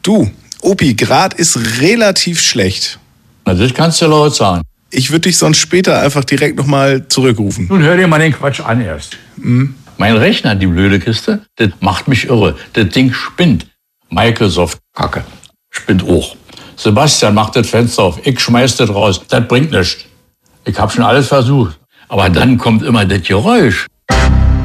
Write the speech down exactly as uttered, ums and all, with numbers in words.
Du, Opi, Grad ist relativ schlecht. Na, das kannst du laut sagen. Ich würde dich sonst später einfach direkt nochmal zurückrufen. Nun hör dir mal den Quatsch an erst. Mhm. Mein Rechner, die blöde Kiste, das macht mich irre. Das Ding spinnt. Microsoft-Kacke. Spinnt auch. Sebastian macht das Fenster auf. Ich schmeiß das raus. Das bringt nichts. Ich hab schon alles versucht. Aber dann kommt immer das Geräusch.